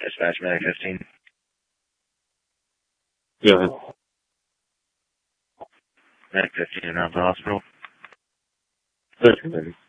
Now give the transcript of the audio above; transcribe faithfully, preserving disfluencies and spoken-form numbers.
Dispatch Medic fifteen. Go ahead. Medic fifteen in Alpha Hospital. Okay, baby.